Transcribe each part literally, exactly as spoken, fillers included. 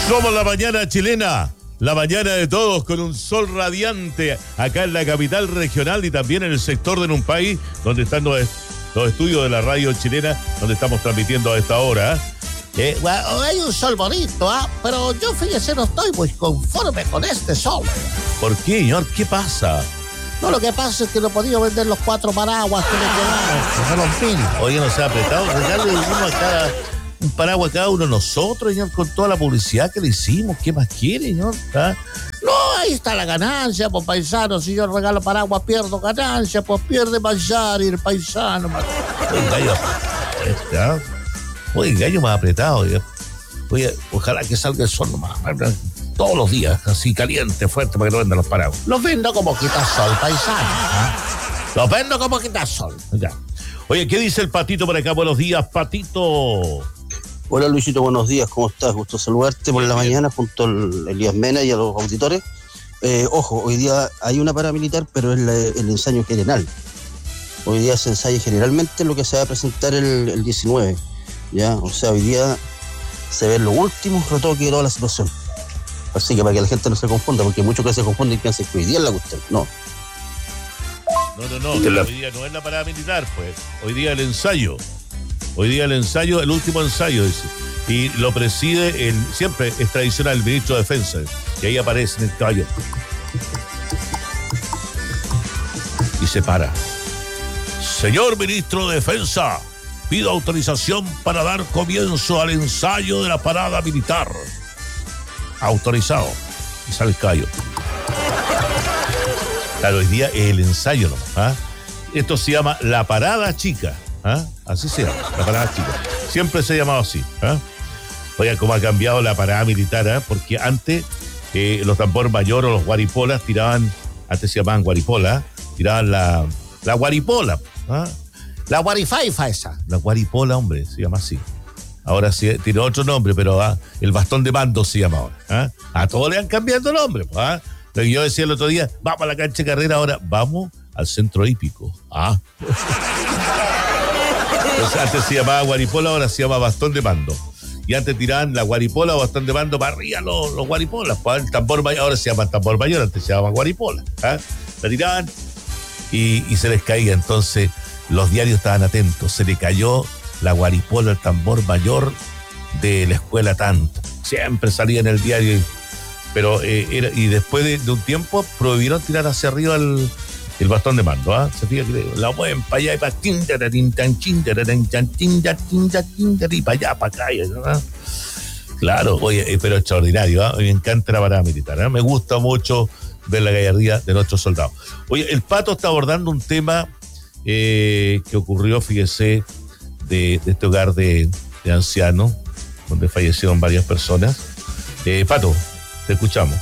Somos la mañana chilena, la mañana de todos, con un sol radiante acá en la capital regional y también en el sector de Numpay, donde están los, los estudios de la radio chilena, donde estamos transmitiendo a esta hora. Eh, bueno, hay un sol bonito, ¿ah? ¿eh? Pero yo, fíjese, no estoy muy conforme con este sol. ¿Por qué, señor? ¿Qué pasa? No, lo que pasa es que no he podido vender los cuatro paraguas que me quedaron, que fueron mil. Oye, nos ha apretado, ya le dimos a cada, un paraguas a cada uno de nosotros, señor, con toda la publicidad que le hicimos. ¿Qué más quiere, señor? ¿Ah? No, ahí está la ganancia, pues, paisano. Si yo regalo paraguas, pierdo ganancia, pues pierde Manzari, el paisano. Oye, gallo, ¿ah? Oye, gallo más apretado. Oye, oye, ojalá que salga el sol nomás, todos los días, así caliente, fuerte, para que no vendan los paraguas. Los vendo como quitasol, paisano. ¿Ah? Los vendo como quitasol. Ya. Oye, ¿qué dice el Patito por acá? Buenos días, Patito. Hola, Luisito, buenos días, ¿cómo estás? Gusto saludarte por la mañana junto al Elías Mena y a los auditores. Eh, ojo, hoy día hay una paramilitar, pero es la, el ensayo general. Hoy día se ensaya generalmente lo que se va a presentar el, el diecinueve. ¿Ya? O sea, hoy día se ven los últimos retoques de toda la situación. Así que para que la gente no se confunda, porque muchos que se confunden y piensan que hoy día es la cuestión. No. No, no, no. La... Hoy día no es la parada militar, pues. Hoy día el ensayo. Hoy día el ensayo, el último ensayo, dice. Y lo preside, el, siempre es tradicional, el ministro de Defensa. Y ahí aparece en el caballo. Y se para. Señor ministro de Defensa, pido autorización para dar comienzo al ensayo de la parada militar. Autorizado. Y sale el caballo. Claro, hoy día es el ensayo nomás. ¿Ah? Esto se llama la parada chica. ¿Ah? Así se llama, la parada chica. Siempre se ha llamado así. ¿Ah? Oiga, cómo ha cambiado la parada militar, ¿eh? Porque antes eh, los tambor mayor o los guaripolas tiraban, antes se llamaban guaripolas, tiraban la, la guaripola. ¿Ah? La guarifaifa esa. La guaripola, hombre, se llama así. Ahora sí, tiene otro nombre, pero ¿ah? el bastón de mando se llama ahora. ¿Ah? A todos le han cambiado el nombre. ¿Ah? Lo que yo decía el otro día, vamos a la cancha de carrera, ahora vamos al centro hípico. ¿Ah? Entonces, antes se llamaba guaripola, ahora se llama bastón de mando. Y antes tiraban la guaripola o bastón de mando para arriba los, los guaripolas. El tambor mayor, ahora se llama tambor mayor, antes se llama guaripola. ¿Ah? La tiraban y, y se les caía. Entonces los diarios estaban atentos. Se le cayó la guaripola, el tambor mayor de la escuela tanto. Siempre salía en el diario. Pero eh, era, y después de, de un tiempo prohibieron tirar hacia arriba el, el bastón de mando. ¿Ah? Se fija que la mueven para allá y para y para allá, para acá. ¿Ah? Claro, oye, pero extraordinario. ¿Ah? Me encanta la parada militar. ¿Ah? Me gusta mucho ver la gallardía de nuestros soldados. Oye, el Pato está abordando un tema eh, que ocurrió, fíjese, de, de este hogar de, de ancianos, donde fallecieron varias personas. Eh, Pato, te escuchamos.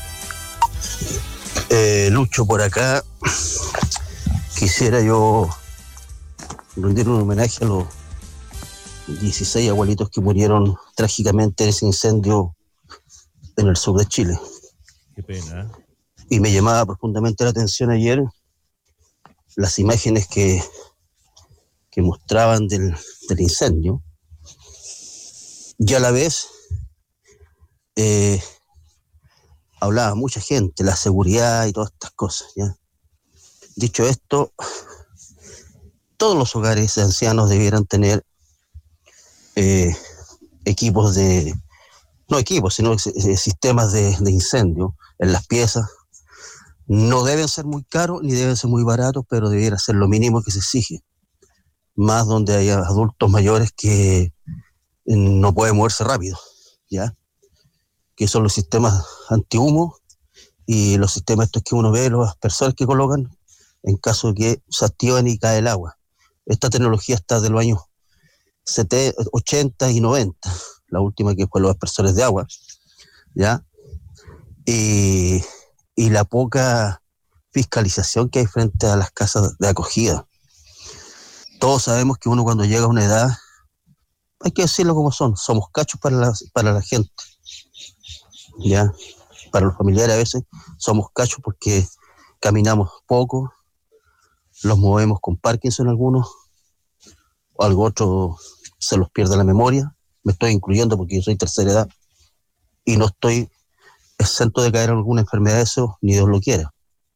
Eh, Lucho, por acá quisiera yo rendir un homenaje a los dieciséis abuelitos que murieron trágicamente en ese incendio en el sur de Chile. Qué pena. Y me llamaba profundamente la atención ayer las imágenes que, que mostraban del, del incendio, y a la vez eh, hablaba mucha gente, la seguridad y todas estas cosas, ¿ya? Dicho esto, todos los hogares de ancianos debieran tener eh, equipos de, no equipos, sino eh, sistemas de, de incendio en las piezas. No deben ser muy caros ni deben ser muy baratos, pero debiera ser lo mínimo que se exige. Más donde haya adultos mayores que no pueden moverse rápido, ¿ya? Que son los sistemas antihumo y los sistemas estos que uno ve, las personas que colocan en caso de que se activan y cae el agua. Esta tecnología está de los años setenta, ochenta y noventa, la última que fue los aspersores de agua, ¿ya? Y, y la poca fiscalización que hay frente a las casas de acogida. Todos sabemos que uno cuando llega a una edad, hay que decirlo como son, somos cachos para la, para la gente, ¿ya? Para los familiares a veces somos cachos porque caminamos poco, los movemos con Parkinson algunos, o algo otro se los pierde la memoria, me estoy incluyendo porque yo soy tercera edad, y no estoy exento de caer en alguna enfermedad de eso, ni Dios lo quiera.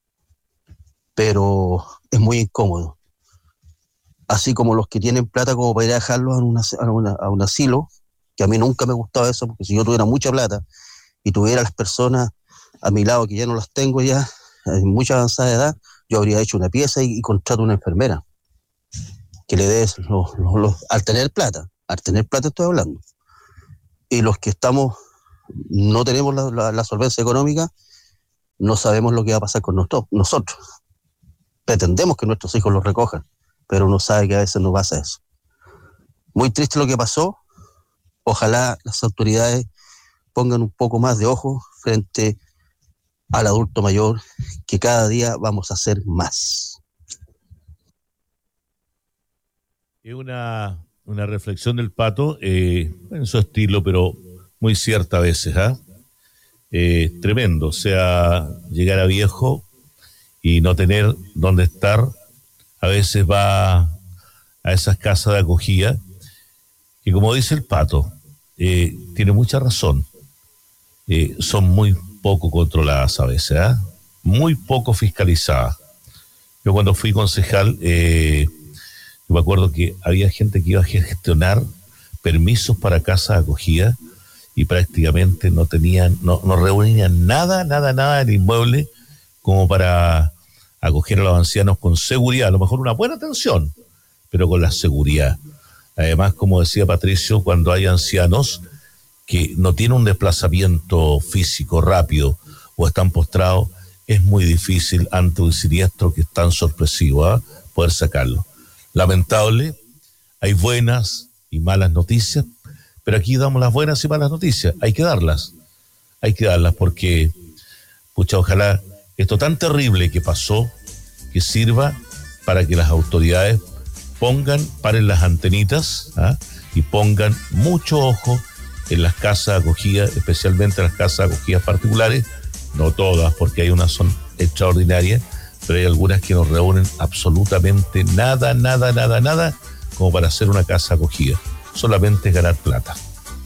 Pero es muy incómodo. Así como los que tienen plata como para ir a dejarlos a, una, a, una, a un asilo, que a mí nunca me gustaba eso, porque si yo tuviera mucha plata y tuviera las personas a mi lado que ya no las tengo ya, en mucha avanzada edad, yo habría hecho una pieza y, y contrato una enfermera que le dé los, los, los, al tener plata, al tener plata estoy hablando. Y los que estamos, no tenemos la, la, la solvencia económica, no sabemos lo que va a pasar con nosotros. nosotros. Pretendemos que nuestros hijos los recojan, pero uno sabe que a veces no pasa eso. Muy triste lo que pasó. Ojalá las autoridades pongan un poco más de ojo frente al adulto mayor, que cada día vamos a hacer más. Es una, una reflexión del Pato, eh, en su estilo, pero muy cierta a veces, ¿ah? ¿eh? Eh, tremendo, o sea, llegar a viejo y no tener dónde estar, a veces va a esas casas de acogida, que como dice el Pato, eh, tiene mucha razón, eh, son muy poco controladas a veces, ¿eh? muy poco fiscalizadas. Yo cuando fui concejal, eh, yo me acuerdo que había gente que iba a gestionar permisos para casas de acogida y prácticamente no tenían, no, no reunían nada, nada, nada del inmueble como para acoger a los ancianos con seguridad, a lo mejor una buena atención, pero con la seguridad. Además, como decía Patricio, cuando hay ancianos que no tienen un desplazamiento físico rápido o están postrados, es muy difícil ante un siniestro que es tan sorpresivo, ¿eh? poder sacarlo. Lamentable, hay buenas y malas noticias, pero aquí damos las buenas y malas noticias, hay que darlas, hay que darlas porque, pucha, ojalá esto tan terrible que pasó, que sirva para que las autoridades pongan, paren las antenitas, ¿ah? y pongan mucho ojo en las casas acogidas, especialmente en las casas acogidas particulares, no todas, porque hay unas son extraordinarias, pero hay algunas que no reúnen absolutamente nada, nada, nada, nada, como para hacer una casa acogida. Solamente ganar plata.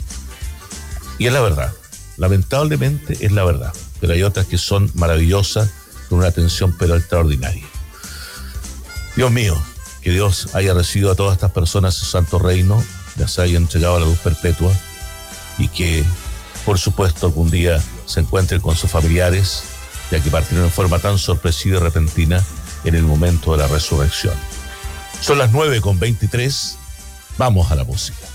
Y es la verdad, lamentablemente es la verdad, pero hay otras que son maravillosas, con una atención pero extraordinaria. Dios mío, que Dios haya recibido a todas estas personas en su santo reino, les haya entregado a la luz perpetua, y que, por supuesto, algún día se encuentren con sus familiares, ya que partieron en forma tan sorpresiva y repentina en el momento de la resurrección. Son las nueve con veintitrés, vamos a la música.